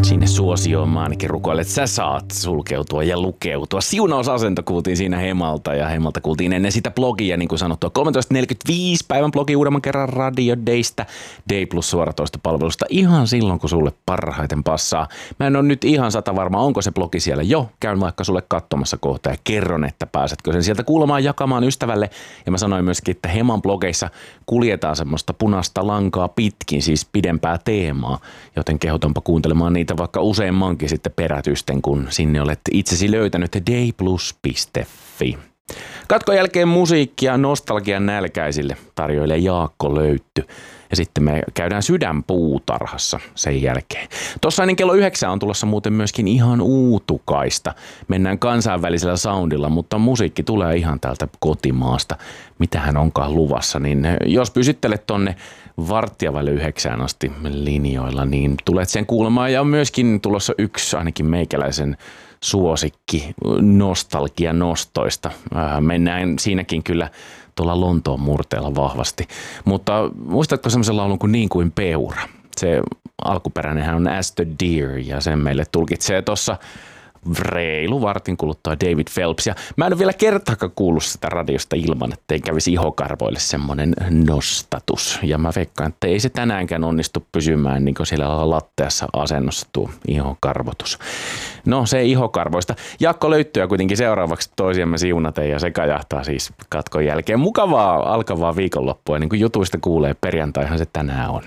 Sinne suosioon mä ainakin rukoilen, että sä saat sulkeutua ja lukeutua. Siunausasento kuultiin siinä Hemalta ja Hemalta kuultiin ennen sitä blogia, niin kuin sanottua. 13.45 päivän blogi uudemman kerran Radio Daystä, Day Plus suoratoistopalvelusta ihan silloin, kun sulle parhaiten passaa. Mä en ole nyt ihan sata varma, onko se blogi siellä jo. Käyn vaikka sulle katsomassa kohta ja kerron, että pääsetkö sen sieltä kuulemaan jakamaan ystävälle. Ja mä sanoin myöskin, että Heman blogeissa kuljetaan semmoista punaista lankaa pitkin, siis pidempää teemaa, joten kehotanpa kuuntelemaan niitä vaikka useammankin sitten perätysten, kun sinne olet itsesi löytänyt dayplus.fi. Katkon jälkeen musiikkia nostalgian nälkäisille tarjoilee Jaakko Löytty. Ja sitten me käydään Sydänpuutarhassa sen jälkeen. Tuossa ennen kello 9 on tulossa muuten myöskin ihan uutukaista. Mennään kansainvälisellä soundilla, mutta musiikki tulee ihan täältä kotimaasta. Mitähän onkaan luvassa, niin jos pysyttelet tonne 8:45 asti linjoilla, niin tulet sen kuulemaan. Ja on myöskin tulossa yksi ainakin meikäläisen suosikki nostalgia nostoista. Mennään siinäkin kyllä tuolla Lontoon murteella vahvasti. Mutta muistatko semmoisen laulun kuin Niin kuin peura? Se alkuperäinenhän on As the Deer ja sen meille tulkitsee tuossa reilu vartin kuluttua David Phelps. Ja mä en ole vielä kertaakaan kuullut sitä radiosta ilman, ettei kävisi ihokarvoille semmoinen nostatus. Ja mä veikkaan, että ei se tänäänkään onnistu pysymään niin kuin siellä latteassa asennossa tuo ihokarvotus. No se ihokarvoista. Jaakko Löyttyä kuitenkin seuraavaksi toisiamme siunaten ja se kajahtaa siis katkon jälkeen. Mukavaa alkavaa viikonloppua, niin kuin jutuista kuulee, perjantaihan se tänään on.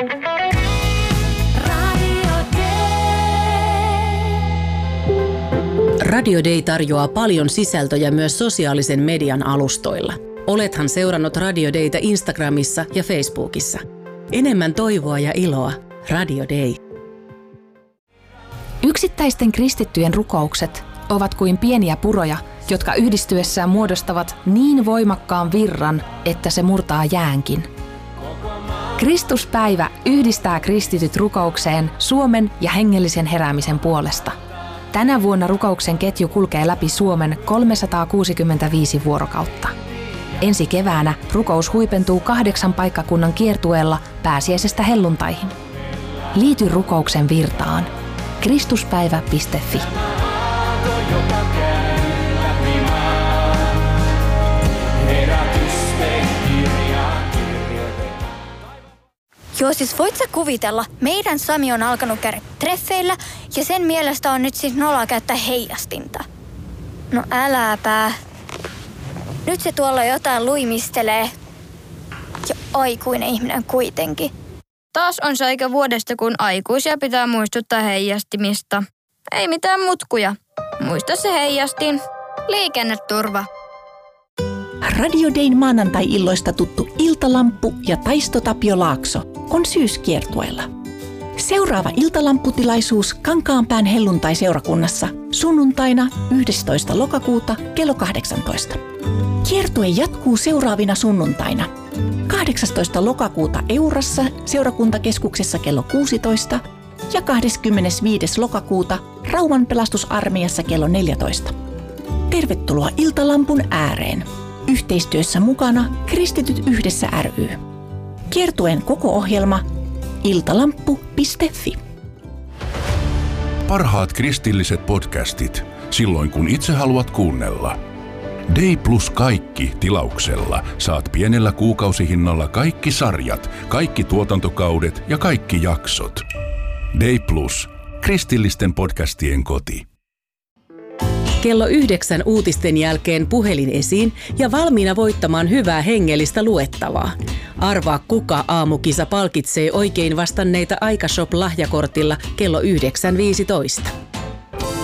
Radio Day tarjoaa paljon sisältöjä myös sosiaalisen median alustoilla. Olethan seurannut Radio Daytä Instagramissa ja Facebookissa. Enemmän toivoa ja iloa. Radio Day. Yksittäisten kristittyjen rukoukset ovat kuin pieniä puroja, jotka yhdistyessään muodostavat niin voimakkaan virran, että se murtaa jäänkin. Kristuspäivä yhdistää kristityt rukoukseen Suomen ja hengellisen heräämisen puolesta. Tänä vuonna rukouksen ketju kulkee läpi Suomen 365 vuorokautta. Ensi keväänä rukous huipentuu 8 paikkakunnan kiertueella pääsiäisestä helluntaihin. Liity rukouksen virtaan. Kristuspäivä.fi. Joo, siis voit sä kuvitella, meidän Sami on alkanut käydä treffeillä ja sen mielestä on nyt siis noloa käyttää heijastinta. No äläpä. Nyt se tuolla jotain luimistelee. Ja aikuinen ihminen kuitenkin. Taas on se aika vuodesta, kun aikuisia pitää muistuttaa heijastimista. Ei mitään mutkuja. Muista se heijastin. Liikenneturva. Radio Dayn maanantai-illoista tuttu Iltalamppu ja Taisto Tapio Laakso on syyskiertueella. Seuraava iltalampputilaisuus Kankaanpään helluntai-seurakunnassa sunnuntaina 11. lokakuuta kello 18. Kiertue jatkuu seuraavina sunnuntaina. 18. lokakuuta Eurassa seurakuntakeskuksessa kello 16 ja 25. lokakuuta Rauman pelastusarmeijassa kello 14. Tervetuloa Iltalampun ääreen. Yhteistyössä mukana Kristityt yhdessä ry. Kiertueen koko ohjelma iltalampu.fi. Parhaat kristilliset podcastit silloin kun itse haluat kuunnella. Day Plus kaikki tilauksella saat pienellä kuukausihinnalla kaikki sarjat, kaikki tuotantokaudet ja kaikki jaksot. Day Plus, kristillisten podcastien koti. Kello 9 uutisten jälkeen puhelin esiin ja valmiina voittamaan hyvää hengellistä luettavaa. Arvaa kuka aamukisa palkitsee oikein vastanneita Aikashop-lahjakortilla kello 9.15.